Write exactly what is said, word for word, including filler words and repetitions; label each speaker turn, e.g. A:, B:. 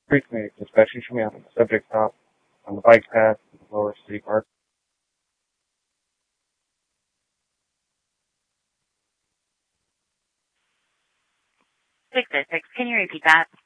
A: Frequently, especially show me on the subject stop, on the bike path, in the lower city park.
B: six oh six, can you repeat that?